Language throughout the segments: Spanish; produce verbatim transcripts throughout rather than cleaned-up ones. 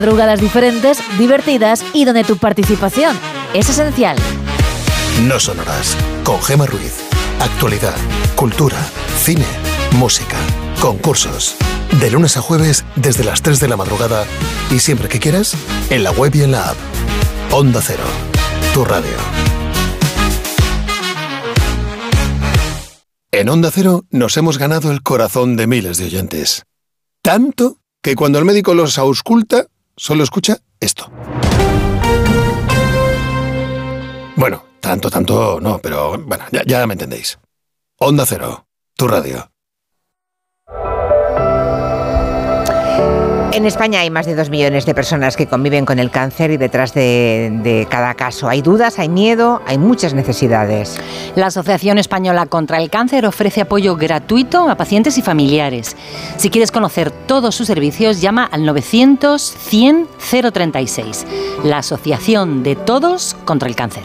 Madrugadas diferentes, divertidas y donde tu participación es esencial. No son horas. Con Gemma Ruiz. Actualidad, cultura, cine, música, concursos. De lunes a jueves desde las tres de la madrugada y siempre que quieras, en la web y en la app. Onda Cero, tu radio. En Onda Cero nos hemos ganado el corazón de miles de oyentes. Tanto que cuando el médico los ausculta, solo escucha esto. Bueno, tanto, tanto no, pero bueno, ya, ya me entendéis. Onda Cero, tu radio. En España hay más de dos millones de personas que conviven con el cáncer y detrás de, de cada caso hay dudas, hay miedo, hay muchas necesidades. La Asociación Española contra el Cáncer ofrece apoyo gratuito a pacientes y familiares. Si quieres conocer todos sus servicios, llama al novecientos cien cero treinta y seis. La Asociación de Todos contra el Cáncer.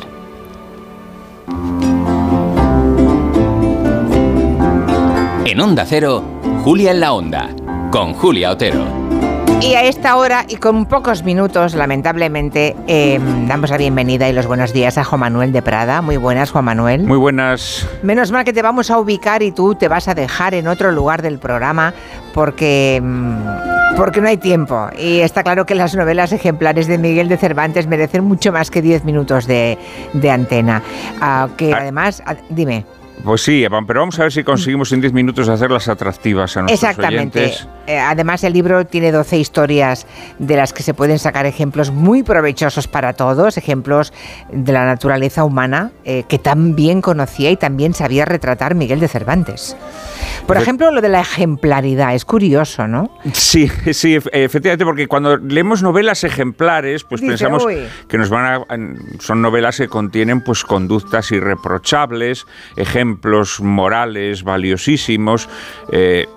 En Onda Cero, Julia en la Onda, con Julia Otero. Y a esta hora y con pocos minutos, lamentablemente, eh, damos la bienvenida y los buenos días a Juan Manuel de Prada. Muy buenas, Juan Manuel. Muy buenas. Menos mal que te vamos a ubicar y tú te vas a dejar en otro lugar del programa porque, porque no hay tiempo. Y está claro que las novelas ejemplares de Miguel de Cervantes merecen mucho más que diez minutos de, de antena. Uh, que ah. además, dime... Pues sí, pero vamos a ver si conseguimos en diez minutos hacerlas atractivas a nuestros Exactamente. oyentes. Eh, además, el libro tiene doce historias de las que se pueden sacar ejemplos muy provechosos para todos, ejemplos de la naturaleza humana eh, que tan bien conocía y también sabía retratar Miguel de Cervantes. Por ejemplo, lo de la ejemplaridad, es curioso, ¿no? Sí, sí, efectivamente, porque cuando leemos novelas ejemplares, pues Dice, pensamos uy. que nos van a, son novelas que contienen pues conductas irreprochables, ejemplos morales valiosísimos, eh,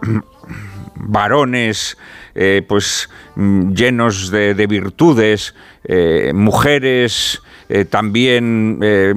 varones eh, pues llenos de, de virtudes, eh, mujeres eh, también eh,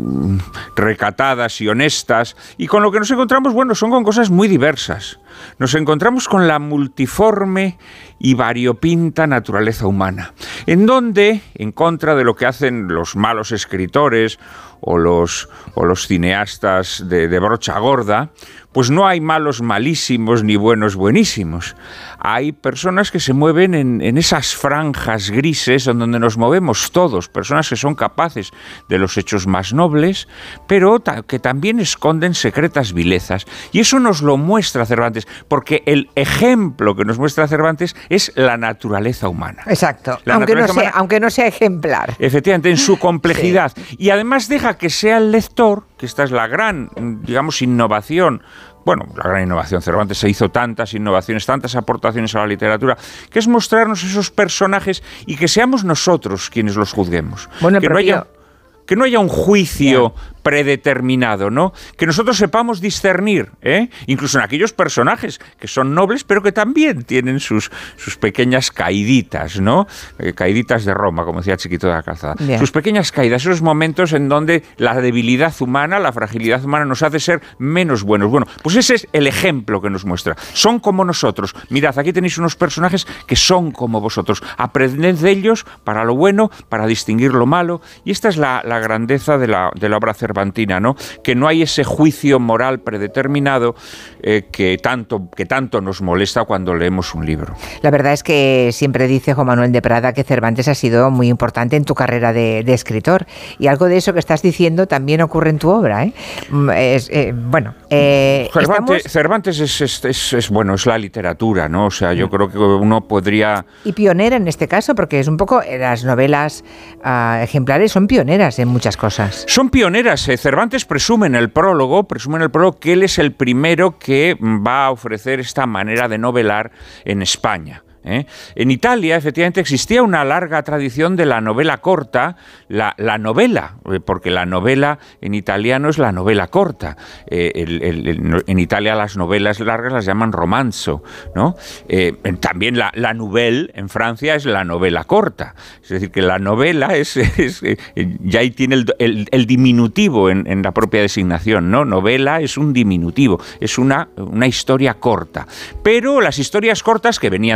recatadas y honestas, y con lo que nos encontramos, bueno, son con cosas muy diversas. Nos encontramos con la multiforme y variopinta naturaleza humana, en donde, en contra de lo que hacen los malos escritores o los, o los cineastas de, de brocha gorda, pues no hay malos malísimos ni buenos buenísimos. Hay personas que se mueven en, en esas franjas grises en donde nos movemos todos, personas que son capaces de los hechos más nobles, pero ta- que también esconden secretas vilezas. Y eso nos lo muestra Cervantes, porque el ejemplo que nos muestra Cervantes es la naturaleza humana. Exacto, aunque no, sea, humana, aunque no sea ejemplar. Efectivamente, en su complejidad. Sí. Y además deja que sea el lector, que esta es la gran, digamos, innovación. Bueno, la gran innovación, Cervantes se hizo tantas innovaciones, tantas aportaciones a la literatura, que es mostrarnos esos personajes y que seamos nosotros quienes los juzguemos. Bueno, que, no haya, que no haya un juicio yeah. predeterminado, ¿no? Que nosotros sepamos discernir, ¿eh? Incluso en aquellos personajes que son nobles, pero que también tienen sus, sus pequeñas caiditas, ¿no? Eh, caiditas de Roma, como decía Chiquito de la Calzada. Yeah. Sus pequeñas caídas, esos momentos en donde la debilidad humana, la fragilidad humana nos hace ser menos buenos. Bueno, pues ese es el ejemplo que nos muestra. Son como nosotros. Mirad, aquí tenéis unos personajes que son como vosotros. Aprended de ellos para lo bueno, para distinguir lo malo. Y esta es la, la grandeza de la, de la obra cervantina. ¿No? Que no hay ese juicio moral predeterminado eh, que, tanto, que tanto nos molesta cuando leemos un libro. La verdad es que siempre dice Juan Manuel de Prada que Cervantes ha sido muy importante en tu carrera de, de escritor, y algo de eso que estás diciendo también ocurre en tu obra, ¿eh? Es, eh, bueno, eh, Cervantes, estamos... Cervantes es, es, es, es, bueno, es la literatura, ¿no? O sea, yo creo que uno podría... Y pionera en este caso, porque es un poco, las novelas uh, ejemplares son pioneras en muchas cosas. Son pioneras. Cervantes presume en el prólogo, presume en el prólogo que él es el primero que va a ofrecer esta manera de novelar en España. ¿Eh? En Italia, efectivamente, existía una larga tradición de la novela corta, la, la novela, porque la novela en italiano es la novela corta. Eh, el, el, el, en Italia las novelas largas las llaman romanzo, ¿no? Eh, también la, la nouvelle en Francia es la novela corta. Es decir, que la novela es, es, es ya ahí tiene el, el, el diminutivo en, en la propia designación, ¿no? Novela es un diminutivo, es una, una historia corta. Pero las historias cortas que venían de Italia,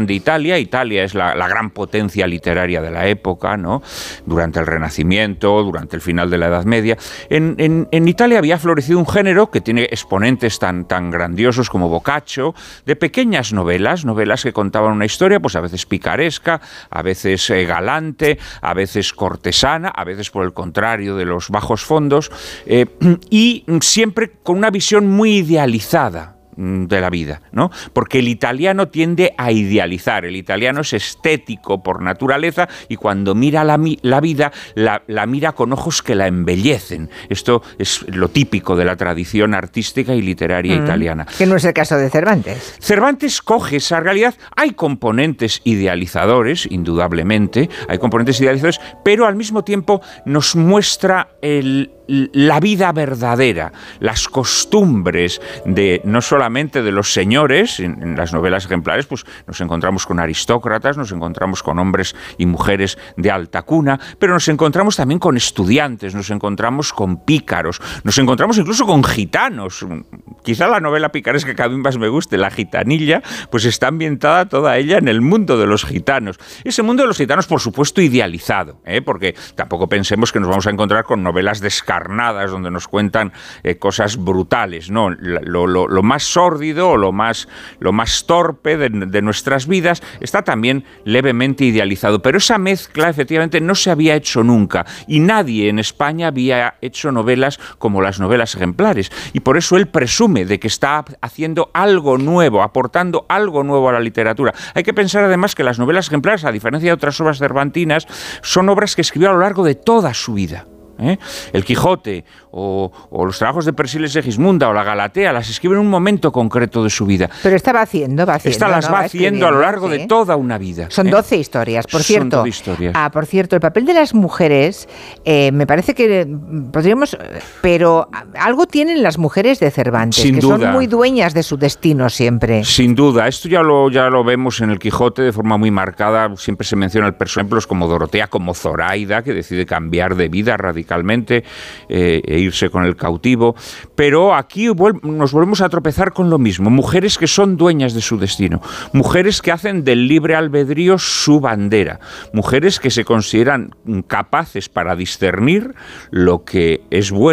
Italia. Italia es la, la gran potencia literaria de la época, ¿no? Durante el Renacimiento, durante el final de la Edad Media. En, en, en Italia había florecido un género que tiene exponentes tan, tan grandiosos como Boccaccio, de pequeñas novelas, novelas que contaban una historia, pues a veces picaresca, a veces eh, galante, a veces cortesana, a veces por el contrario de los bajos fondos, eh, y siempre con una visión muy idealizada de la vida, ¿no? Porque el italiano tiende a idealizar, el italiano es estético por naturaleza y cuando mira la, la vida, la, la mira con ojos que la embellecen. Esto es lo típico de la tradición artística y literaria mm, italiana. Que no es el caso de Cervantes. Cervantes coge esa realidad, hay componentes idealizadores, indudablemente, hay componentes idealizadores, pero al mismo tiempo nos muestra el la vida verdadera, las costumbres de no solamente de los señores, en, en las novelas ejemplares pues nos encontramos con aristócratas, nos encontramos con hombres y mujeres de alta cuna, pero nos encontramos también con estudiantes, nos encontramos con pícaros, nos encontramos incluso con gitanos. Quizá la novela picaresca que a mí más me guste, La gitanilla, pues está ambientada toda ella en el mundo de los gitanos. Ese mundo de los gitanos, por supuesto, idealizado, ¿eh? Porque tampoco pensemos que nos vamos a encontrar con novelas descarnadas donde nos cuentan eh, cosas brutales, ¿no? Lo, lo, lo más sórdido o lo más, lo más torpe de, de nuestras vidas está también levemente idealizado, pero esa mezcla efectivamente no se había hecho nunca y nadie en España había hecho novelas como las novelas ejemplares y por eso él presume de que está haciendo algo nuevo, aportando algo nuevo a la literatura. Hay que pensar además que las novelas ejemplares, a diferencia de otras obras cervantinas, son obras que escribió a lo largo de toda su vida. ¿Eh? El Quijote o, o los trabajos de Persíles y Segismunda o la Galatea las escribe en un momento concreto de su vida. Pero esta va haciendo, va haciendo. Esta las ¿no? va va haciendo a lo largo ¿sí? de toda una vida. Son ¿eh? doce historias, por cierto. Son doce historias. Ah, por cierto, el papel de las mujeres, eh, me parece que podríamos, pero algo tienen las mujeres de Cervantes, Sin que duda. son muy dueñas de su destino siempre. Sin duda, esto ya lo, ya lo vemos en el Quijote de forma muy marcada, siempre se menciona el personajes como Dorotea, como Zoraida, que decide cambiar de vida radicalmente, Eh, e irse con el cautivo, pero aquí vuel- nos volvemos a tropezar con lo mismo, mujeres que son dueñas de su destino, mujeres que hacen del libre albedrío su bandera, mujeres que se consideran capaces para discernir lo que es bueno